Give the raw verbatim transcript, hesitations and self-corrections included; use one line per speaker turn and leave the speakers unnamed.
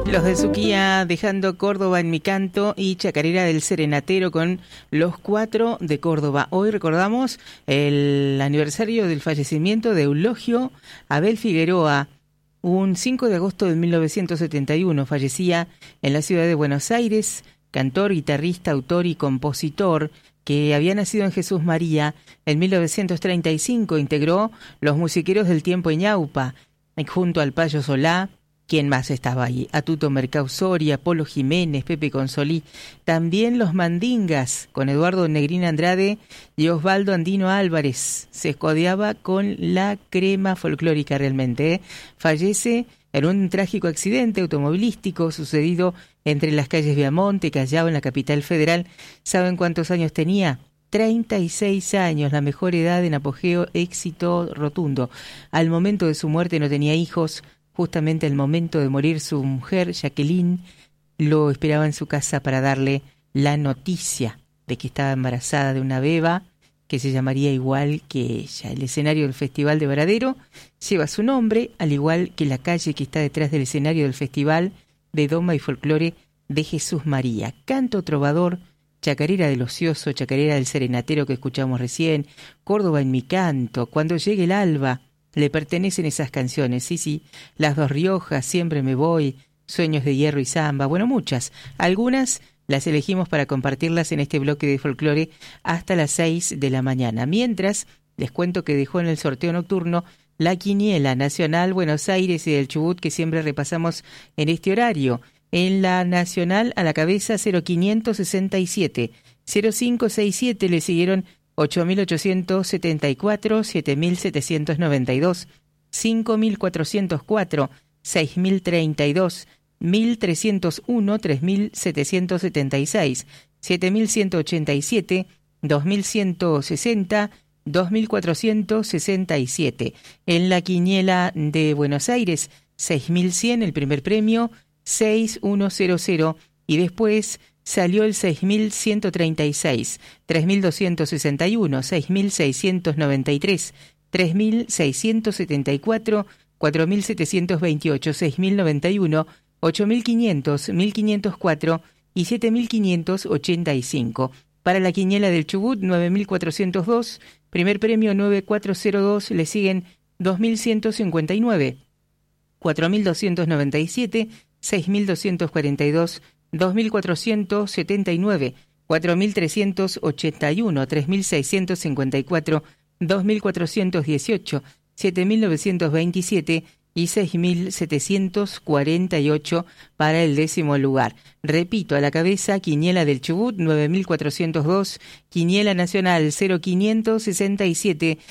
Los de Suquía dejando Córdoba en mi canto y Chacarera del Serenatero con los cuatro de Córdoba. Hoy recordamos el aniversario del fallecimiento de Eulogio Abel Figueroa. Un cinco de agosto de mil novecientos setenta y uno fallecía en la ciudad de Buenos Aires, cantor, guitarrista, autor y compositor que había nacido en Jesús María. En mil novecientos treinta y cinco integró Los Musiqueros del Tiempo en Ñaupa, junto al Payo Solá. ¿Quién más estaba ahí? Atuto Mercau Soria, Polo Jiménez, Pepe Consolí. También los Mandingas, con Eduardo Negrín Andrade y Osvaldo Andino Álvarez. Se escodeaba con la crema folclórica realmente, ¿eh? Fallece en un trágico accidente automovilístico sucedido entre las calles Viamonte y Callao en la capital federal. ¿Saben cuántos años tenía? treinta y seis años, la mejor edad en apogeo, éxito rotundo. Al momento de su muerte no tenía hijos. Justamente al momento de morir su mujer, Jacqueline, lo esperaba en su casa para darle la noticia de que estaba embarazada de una beba que se llamaría igual que ella. El escenario del Festival de Varadero lleva su nombre, al igual que la calle que está detrás del escenario del Festival de Doma y Folclore de Jesús María. Canto trovador, chacarera del ocioso, chacarera del serenatero que escuchamos recién, Córdoba en mi canto, Cuando llegue el alba. Le pertenecen esas canciones, sí, sí, Las Dos Riojas, Siempre me voy, Sueños de hierro y samba, bueno, muchas. Algunas las elegimos para compartirlas en este bloque de folclore hasta las seis de la mañana. Mientras, les cuento que dejó en el sorteo nocturno la quiniela nacional Buenos Aires y del Chubut que siempre repasamos en este horario. En la nacional a la cabeza cero quinientos sesenta y siete, cero cinco sesenta y siete le siguieron ocho mil ochocientos setenta y cuatro, siete mil setecientos noventa y dos, cinco mil cuatrocientos cuatro, seis mil treinta y dos, mil trescientos uno, tres mil setecientos setenta y seis, siete mil ciento ochenta y siete, dos mil ciento sesenta, dos mil cuatrocientos sesenta y siete. En la quiniela de Buenos Aires, seis mil cien el primer premio, seis mil cien y después salió el seis mil ciento treinta y seis, tres mil doscientos sesenta y uno, seis mil seiscientos noventa y tres, tres mil seiscientos setenta y cuatro, cuatro mil setecientos veintiocho, seis mil noventa y uno, ocho mil quinientos, mil quinientos cuatro y siete mil quinientos ochenta y cinco. Para la quiniela del Chubut, nueve mil cuatrocientos dos, primer premio nueve mil cuatrocientos dos, le siguen dos mil ciento cincuenta y nueve, cuatro mil doscientos noventa y siete, seis mil doscientos cuarenta y dos, dos mil cuatrocientos setenta y nueve, cuatro mil trescientos ochenta y uno, tres mil seiscientos cincuenta y cuatro, dos mil cuatrocientos dieciocho, siete mil novecientos veintisiete y seis mil setecientos cuarenta y ocho para el décimo lugar. Repito, a la cabeza, quiniela del Chubut, nueve mil cuatrocientos dos, quiniela nacional, cero quinientos sesenta y siete,